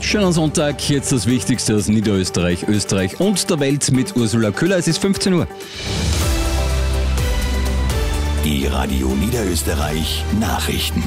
Schönen Sonntag, jetzt das Wichtigste aus Niederösterreich, Österreich und der Welt mit Ursula Köhler. Es ist 15 Uhr. Die Radio Niederösterreich Nachrichten.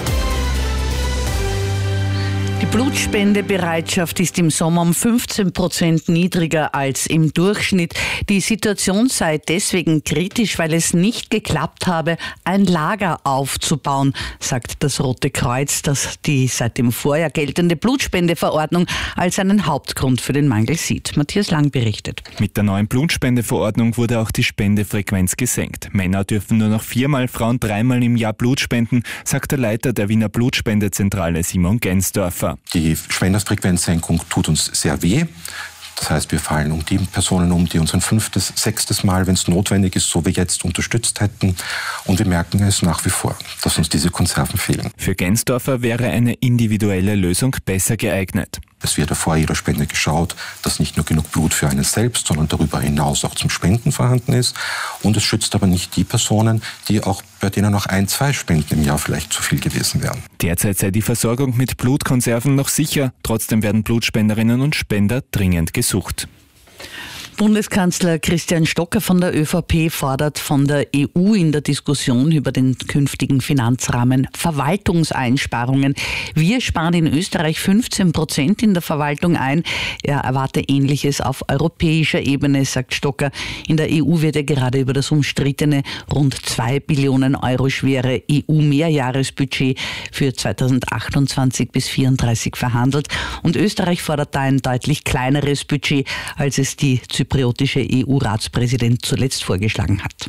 Die Blutspendebereitschaft ist im Sommer um 15% niedriger als im Durchschnitt. Die Situation sei deswegen kritisch, weil es nicht geklappt habe, ein Lager aufzubauen, sagt das Rote Kreuz, das die seit dem Vorjahr geltende Blutspendeverordnung als einen Hauptgrund für den Mangel sieht. Matthias Lang berichtet. Mit der neuen Blutspendeverordnung wurde auch die Spendefrequenz gesenkt. Männer dürfen nur noch 4-mal, Frauen 3-mal im Jahr Blut spenden, sagt der Leiter der Wiener Blutspendezentrale Simon Gensdorfer. Die Spenderfrequenzsenkung tut uns sehr weh. Das heißt, wir fallen um die Personen die uns ein 5., 6. Mal, wenn es notwendig ist, so wie jetzt, unterstützt hätten. Und wir merken es nach wie vor, dass uns diese Konserven fehlen. Für Gensdorfer wäre eine individuelle Lösung besser geeignet. Es wird vor jeder Spende geschaut, dass nicht nur genug Blut für einen selbst, sondern darüber hinaus auch zum Spenden vorhanden ist. Und es schützt aber nicht die Personen, bei denen noch 1, 2 Spenden im Jahr vielleicht zu viel gewesen wären. Derzeit sei die Versorgung mit Blutkonserven noch sicher. Trotzdem werden Blutspenderinnen und Spender dringend gesucht. Bundeskanzler Christian Stocker von der ÖVP fordert von der EU in der Diskussion über den künftigen Finanzrahmen Verwaltungseinsparungen. Wir sparen in Österreich 15% in der Verwaltung ein. Er erwarte Ähnliches auf europäischer Ebene, sagt Stocker. In der EU wird ja gerade über das umstrittene rund 2 Billionen Euro schwere EU-Mehrjahresbudget für 2028 bis 2034 verhandelt. Und Österreich fordert da ein deutlich kleineres Budget, als es die zypriotische EU-Ratspräsident zuletzt vorgeschlagen hat.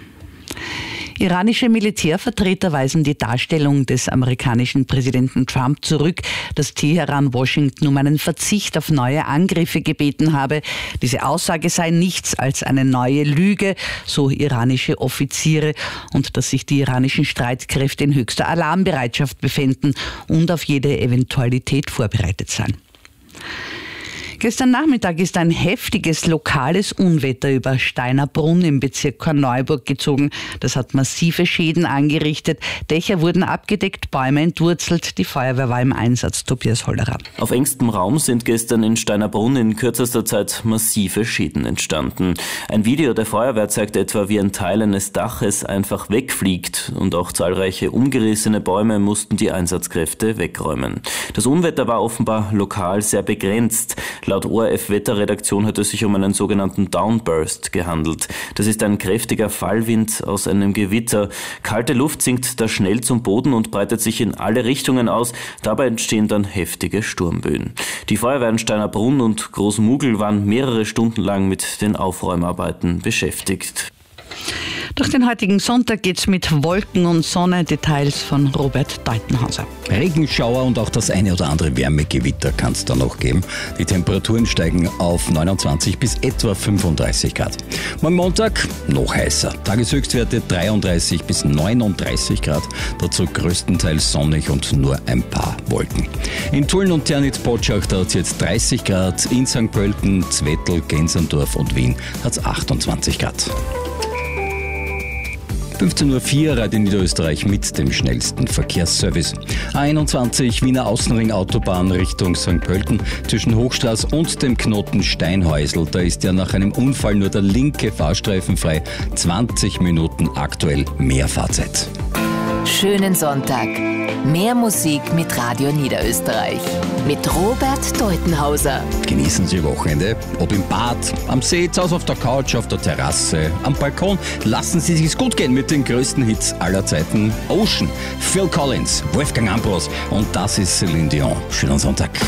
Iranische Militärvertreter weisen die Darstellung des amerikanischen Präsidenten Trump zurück, dass Teheran Washington um einen Verzicht auf neue Angriffe gebeten habe. Diese Aussage sei nichts als eine neue Lüge, so iranische Offiziere, und dass sich die iranischen Streitkräfte in höchster Alarmbereitschaft befänden und auf jede Eventualität vorbereitet seien. Gestern Nachmittag ist ein heftiges lokales Unwetter über Steinerbrunn im Bezirk Korneuburg gezogen. Das hat massive Schäden angerichtet. Dächer wurden abgedeckt, Bäume entwurzelt. Die Feuerwehr war im Einsatz. Tobias Hollerer. Auf engstem Raum sind gestern in Steinerbrunn in kürzester Zeit massive Schäden entstanden. Ein Video der Feuerwehr zeigt etwa, wie ein Teil eines Daches einfach wegfliegt. Und auch zahlreiche umgerissene Bäume mussten die Einsatzkräfte wegräumen. Das Unwetter war offenbar lokal sehr begrenzt. Laut ORF-Wetterredaktion hat es sich um einen sogenannten Downburst gehandelt. Das ist ein kräftiger Fallwind aus einem Gewitter. Kalte Luft sinkt da schnell zum Boden und breitet sich in alle Richtungen aus. Dabei entstehen dann heftige Sturmböen. Die Feuerwehren Steinerbrunn und Großmugel waren mehrere Stunden lang mit den Aufräumarbeiten beschäftigt. Durch den heutigen Sonntag geht's mit Wolken und Sonne. Details von Robert Deutenhauser. Regenschauer und auch das eine oder andere Wärmegewitter kann es da noch geben. Die Temperaturen steigen auf 29 bis etwa 35 Grad. Morgen Montag noch heißer. Tageshöchstwerte 33 bis 39 Grad. Dazu größtenteils sonnig und nur ein paar Wolken. In Tulln und Ternitz-Potschach hat es jetzt 30 Grad. In St. Pölten, Zwettl, Gensendorf und Wien hat es 28 Grad. 15.04 Uhr Radio Niederösterreich mit dem schnellsten Verkehrsservice. A21 Wiener Außenring Autobahn Richtung St. Pölten zwischen Hochstraß und dem Knoten Steinhäusl. Da ist ja nach einem Unfall nur der linke Fahrstreifen frei. 20 Minuten aktuell mehr Fahrzeit. Schönen Sonntag. Mehr Musik mit Radio Niederösterreich. Mit Robert Deutenhauser. Genießen Sie Ihr Wochenende. Ob im Bad, am See, zu Hause auf der Couch, auf der Terrasse, am Balkon. Lassen Sie sich's gut gehen mit den größten Hits aller Zeiten. Ocean, Phil Collins, Wolfgang Ambros und das ist Celine Dion. Schönen Sonntag.